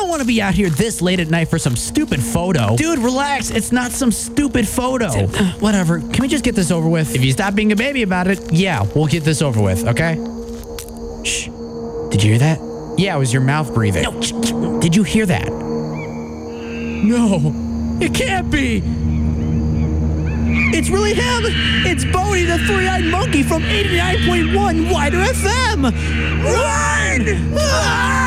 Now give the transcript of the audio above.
don't want to be out here this late at night for some stupid photo. Dude, relax. It's not some stupid photo. Whatever. Can we just get this over with? If you stop being a baby about it, yeah, we'll get this over with, okay? Shh. Did you hear that? Yeah, it was your mouth breathing. No. Did you hear that? No. It can't be. It's really him. It's Bodie, the three-eyed monkey from 89.1 Wider FM. Run!